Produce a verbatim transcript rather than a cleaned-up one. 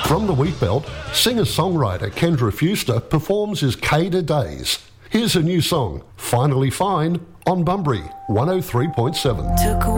From the Wheatbelt, singer-songwriter Kendra Fuster performs his Cada Days. Here's her new song, Finally Fine, on Bunbury one oh three point seven.